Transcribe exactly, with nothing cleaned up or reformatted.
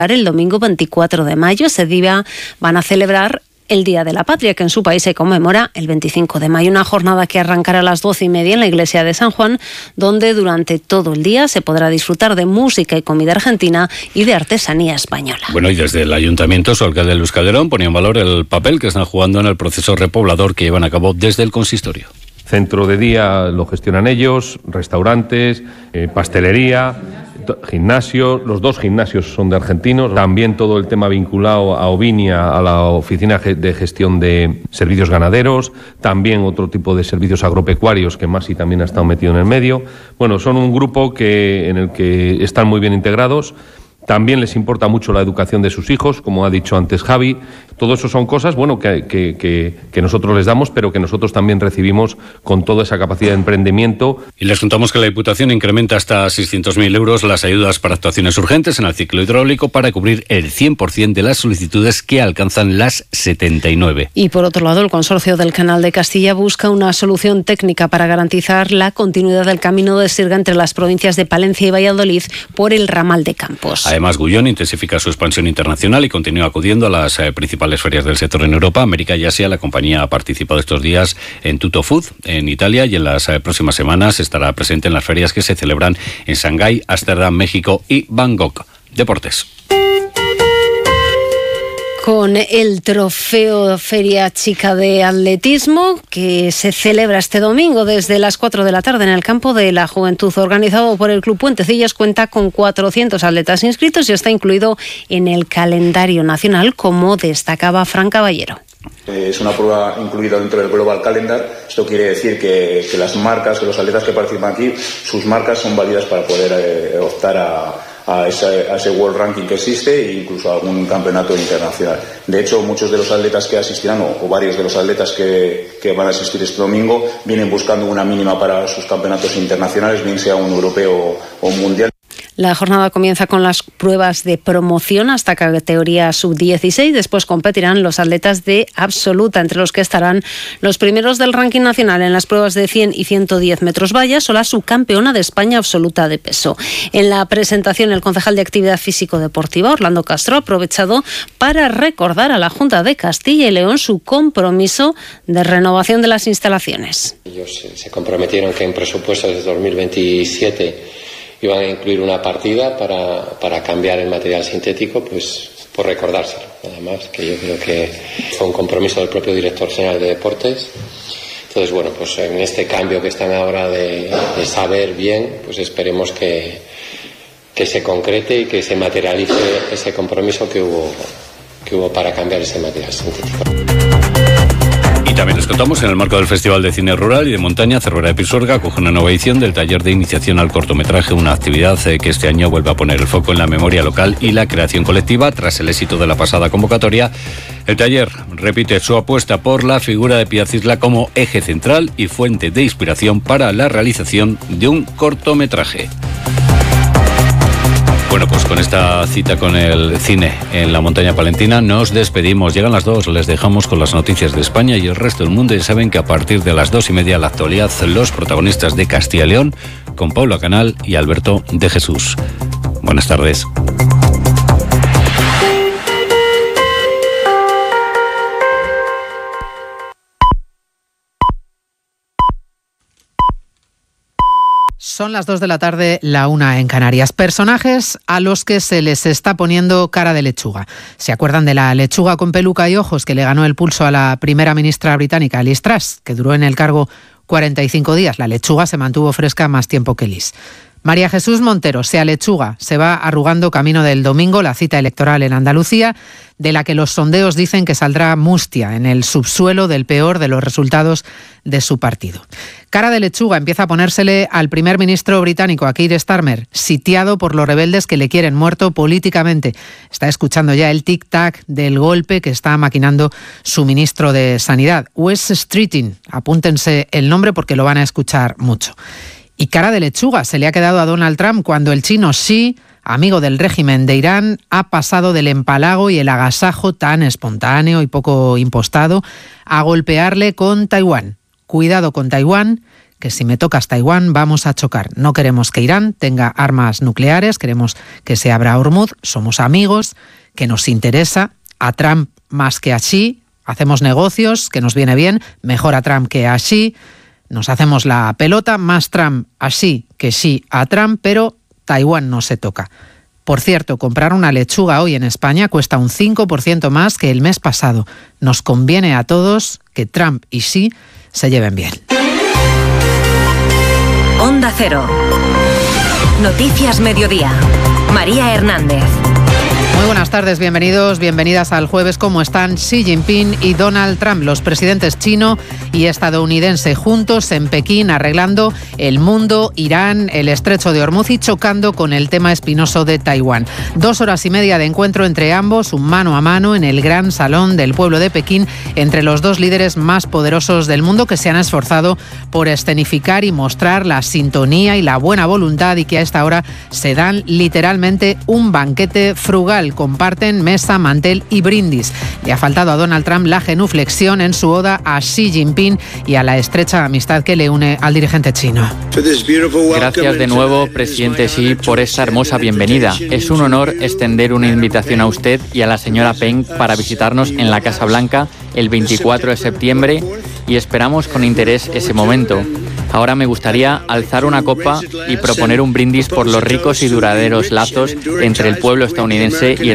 El domingo veinticuatro de mayo, ese día van a celebrar el Día de la Patria, que en su país se conmemora el veinticinco de mayo, una jornada que arrancará a las doce y media en la iglesia de San Juan, donde durante todo el día se podrá disfrutar de música y comida argentina y de artesanía española. Bueno, y desde el ayuntamiento, su alcalde Luis Calderón ponía en valor el papel que están jugando en el proceso repoblador que llevan a cabo desde el consistorio. Centro de día lo gestionan ellos, restaurantes, eh, pastelería, gimnasio, los dos gimnasios son de argentinos, también todo el tema vinculado a Ovinia, a la oficina de gestión de servicios ganaderos, también otro tipo de servicios agropecuarios que Masi también ha estado metido en el medio. Bueno, son un grupo que, en el que están muy bien integrados. También les importa mucho la educación de sus hijos, como ha dicho antes Javi. Todo eso son cosas, bueno, que, que, que, que nosotros les damos, pero que nosotros también recibimos con toda esa capacidad de emprendimiento. Y les contamos que la Diputación incrementa hasta seiscientos mil euros las ayudas para actuaciones urgentes en el ciclo hidráulico para cubrir el cien por ciento de las solicitudes que alcanzan las setenta y nueve. Y por otro lado, el Consorcio del Canal de Castilla busca una solución técnica para garantizar la continuidad del camino de sirga entre las provincias de Palencia y Valladolid por el ramal de Campos. Además, Gullón intensifica su expansión internacional y continúa acudiendo a las eh, principales ferias del sector en Europa, América y Asia. La compañía ha participado estos días en Tutto Food, en Italia, y en las eh, próximas semanas estará presente en las ferias que se celebran en Shanghái, Ámsterdam, México y Bangkok. Deportes. Con el trofeo Feria Chica de Atletismo que se celebra este domingo desde las cuatro de la tarde en el campo de la Juventud, organizado por el Club Puentecillas, cuenta con cuatrocientos atletas inscritos y está incluido en el calendario nacional, como destacaba Fran Caballero. Es una prueba incluida dentro del Global Calendar. Esto quiere decir que, que las marcas, que los atletas que participan aquí, sus marcas son válidas para poder eh, optar a A ese, a ese World Ranking que existe e incluso a algún campeonato internacional. De hecho, muchos de los atletas que asistirán, o, o varios de los atletas que, que van a asistir este domingo, vienen buscando una mínima para sus campeonatos internacionales, bien sea un europeo o un mundial. La jornada comienza con las pruebas de promoción hasta categoría sub dieciséis. Después competirán los atletas de absoluta, entre los que estarán los primeros del ranking nacional en las pruebas de cien y ciento diez metros vallas o la subcampeona de España absoluta de peso. En la presentación, el concejal de Actividad Físico-Deportiva, Orlando Castro, ha aprovechado para recordar a la Junta de Castilla y León su compromiso de renovación de las instalaciones. Ellos se comprometieron que en presupuestos de dos mil veintisiete iban a incluir una partida para, para cambiar el material sintético, pues por recordárselo, nada más, que yo creo que fue un compromiso del propio director general de deportes. Entonces, bueno, pues en este cambio que están ahora de, de saber bien, pues esperemos que, que se concrete y que se materialice ese compromiso que hubo, que hubo para cambiar ese material sintético. Y también les contamos, en el marco del Festival de Cine Rural y de Montaña, Cervera de Pisuerga acoge una nueva edición del taller de iniciación al cortometraje, una actividad que este año vuelve a poner el foco en la memoria local y la creación colectiva. Tras el éxito de la pasada convocatoria, el taller repite su apuesta por la figura de Piaz Isla como eje central y fuente de inspiración para la realización de un cortometraje. Bueno, pues con esta cita con el cine en la montaña palentina nos despedimos. Llegan las dos, les dejamos con las noticias de España y el resto del mundo. Y saben que a partir de las dos y media, la actualidad, los protagonistas de Castilla y León, con Paula Canal y Alberto de Jesús. Buenas tardes. Son las dos de la tarde, la una en Canarias. Personajes a los que se les está poniendo cara de lechuga. ¿Se acuerdan de la lechuga con peluca y ojos que le ganó el pulso a la primera ministra británica, Liz Truss, que duró en el cargo cuarenta y cinco días? La lechuga se mantuvo fresca más tiempo que Liz. María Jesús Montero se alechuga, se va arrugando camino del domingo, la cita electoral en Andalucía, de la que los sondeos dicen que saldrá mustia en el subsuelo del peor de los resultados de su partido. Cara de lechuga empieza a ponérsele al primer ministro británico, a Keir Starmer, sitiado por los rebeldes que le quieren muerto políticamente. Está escuchando ya el tic-tac del golpe que está maquinando su ministro de Sanidad, Wes Streeting. Apúntense el nombre porque lo van a escuchar mucho. Y cara de lechuga se le ha quedado a Donald Trump cuando el chino Xi, amigo del régimen de Irán, ha pasado del empalago y el agasajo tan espontáneo y poco impostado a golpearle con Taiwán. Cuidado con Taiwán, que si me tocas Taiwán vamos a chocar. No queremos que Irán tenga armas nucleares, queremos que se abra Hormuz, somos amigos, que nos interesa, a Trump más que a Xi, hacemos negocios, que nos viene bien, mejor a Trump que a Xi, nos hacemos la pelota, más Trump a Xi que Xi a Trump, pero Taiwán no se toca. Por cierto, comprar una lechuga hoy en España cuesta un cinco por ciento más que el mes pasado. Nos conviene a todos que Trump y Xi se lleven bien. Onda Cero. Noticias Mediodía. María Hernández. Muy buenas tardes, bienvenidos, bienvenidas al jueves. ¿Cómo están Xi Jinping y Donald Trump, los presidentes chino y estadounidense, juntos en Pekín arreglando el mundo, Irán, el estrecho de Hormuz y chocando con el tema espinoso de Taiwán? Dos horas y media de encuentro entre ambos, un mano a mano en el gran salón del pueblo de Pekín, entre los dos líderes más poderosos del mundo que se han esforzado por escenificar y mostrar la sintonía y la buena voluntad, y que a esta hora se dan literalmente un banquete frugal. Comparten mesa, mantel y brindis. Le ha faltado a Donald Trump la genuflexión en su oda a Xi Jinping y a la estrecha amistad que le une al dirigente chino. Gracias de nuevo, presidente Xi, por esta hermosa bienvenida. Es un honor extender una invitación a usted y a la señora Peng para visitarnos en la Casa Blanca el veinticuatro de septiembre y esperamos con interés ese momento. Ahora me gustaría alzar una copa y proponer un brindis por los ricos y duraderos lazos entre el pueblo estadounidense y el